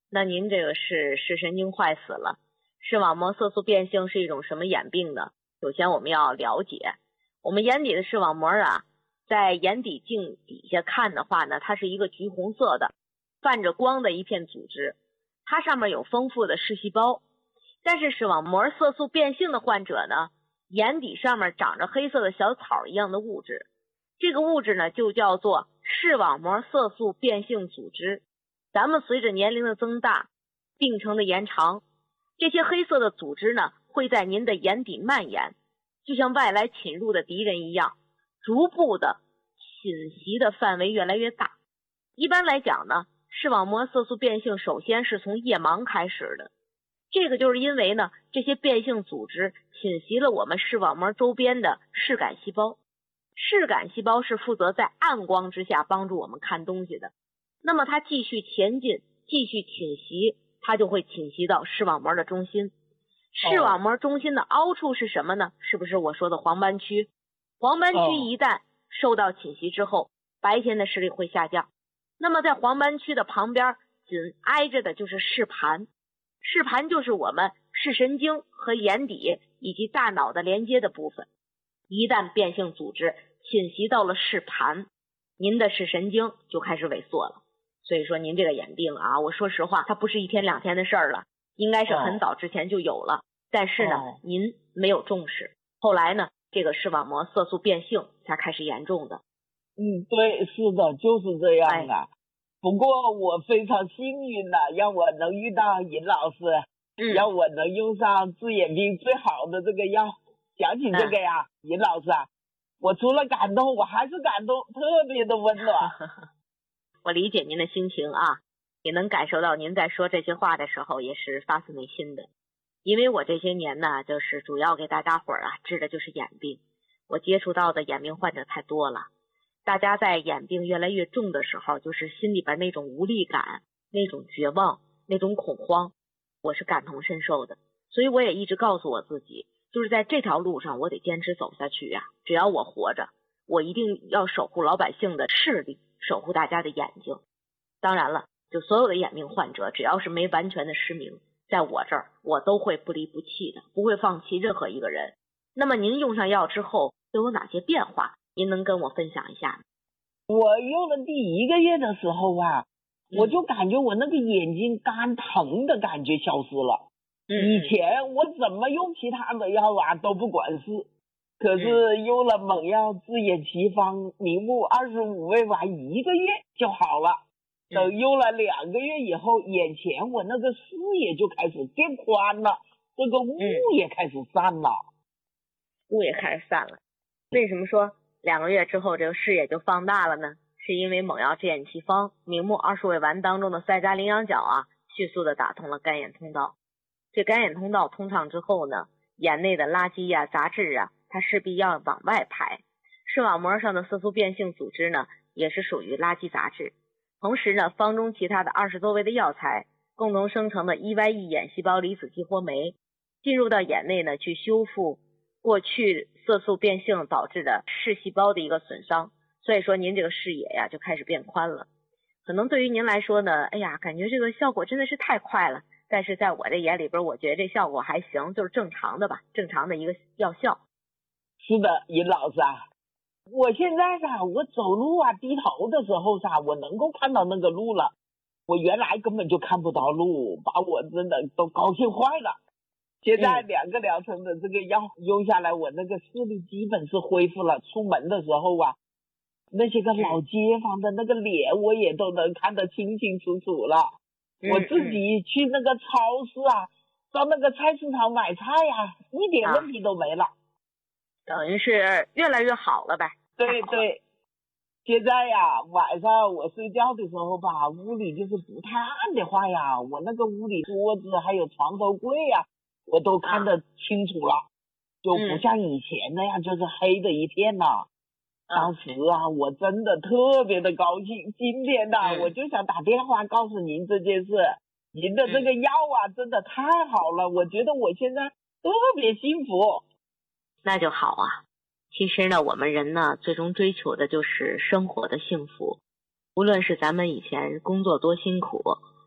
那您这个是视神经坏死了。视网膜色素变性是一种什么眼病呢？首先我们要了解，我们眼底的视网膜啊，在眼底镜底下看的话呢，它是一个橘红色的泛着光的一片组织，它上面有丰富的视细胞。但是视网膜色素变性的患者呢，眼底上面长着黑色的小草一样的物质，这个物质呢就叫做视网膜色素变性组织。咱们随着年龄的增大，病程的延长，这些黑色的组织呢会在您的眼底蔓延，就像外来侵入的敌人一样，逐步的侵袭的范围越来越大。一般来讲呢，视网膜色素变性首先是从夜盲开始的，这个就是因为呢，这些变性组织侵袭了我们视网膜周边的视杆细胞。视杆细胞是负责在暗光之下帮助我们看东西的，那么它继续前进，继续侵袭，它就会侵袭到视网膜的中心。视网膜中心的凹处是什么呢？是不是我说的黄斑区？黄斑区一旦受到侵袭之后，白天的视力会下降。那么在黄斑区的旁边紧挨着的就是视盘，视盘就是我们视神经和眼底以及大脑的连接的部分。一旦变性组织侵袭到了视盘，您的视神经就开始萎缩了。所以说您这个眼病啊，我说实话它不是一天两天的事儿了，应该是很早之前就有了，但是呢您没有重视，后来呢这个视网膜色素变性才开始严重的。 对，是的，就是这样的。不过我非常幸运的，让我能遇到尹老师，让我能用上治眼病最好的这个药。讲起这个呀，尹老师啊，我除了感动，我还是感动，特别的温暖。 我理解您的心情啊，也能感受到您在说这些话的时候也是发自内心的。因为我这些年呢，就是主要给大家伙治的就是眼病，我接触到的眼病患者太多了。大家在眼病越来越重的时候，就是心里边那种无力感，那种绝望，那种恐慌，我是感同身受的。所以我也一直告诉我自己，就是在这条路上我得坚持走下去呀。只要我活着，我一定要守护老百姓的视力，守护大家的眼睛。当然了，就所有的眼病患者，只要是没完全的失明，在我这儿我都会不离不弃的，不会放弃任何一个人。那么您用上药之后都有哪些变化？您能跟我分享一下吗？ 我用了第1个月的时候啊，我就感觉我那个眼睛干疼的感觉消失了。以前我怎么用其他的药啊都不管事，可是用了猛药治眼奇方明目25味丸1个月就好了。等用了2个月以后，眼前我那个视野就开始变宽了，这个雾也开始散了。 雾也开始散了。为什么说2个月之后这个视野就放大了呢？是因为猛药治眼奇方明目20味丸当中的赛迦羚羊角啊，迅速的打通了干眼通道。这干眼通道通畅之后呢，眼内的垃圾啊、杂质啊，它势必要往外排。视网膜上的色素变性组织呢，也是属于垃圾杂质。同时呢，方中其他的20多味的药材共同生成的 EYE 眼细胞离子激活酶，进入到眼内呢，去修复过去色素变性导致的视细胞的一个损伤。所以说您这个视野呀就开始变宽了。可能对于您来说呢，哎呀，感觉这个效果真的是太快了。但是在我这眼里边，我觉得这效果还行，就是正常的吧，正常的一个药效。 是的，尹老师啊，我现在我走路啊低头的时候我能够看到那个路了，我原来根本就看不到路，把我真的都高兴坏了。现在2个疗程的这个药用下来，我那个视力基本是恢复了。出门的时候啊，那些个老街坊的那个脸我也都能看得清清楚楚了。我自己去那个超市啊，到那个菜市场买菜呀，一点问题都没了。 等于是越来越好了呗。 对对。现在呀，晚上我睡觉的时候吧，屋里就是不太暗的话呀，我那个屋里桌子还有床头柜呀，我都看得清楚了，就不像以前那样就是黑的一片了。当时啊，我真的特别的高兴。今天我就想打电话告诉您这件事。您的这个药啊，真的太好了，我觉得我现在特别幸福。 那就好啊。其实呢，我们人呢，最终追求的就是生活的幸福。无论是咱们以前工作多辛苦，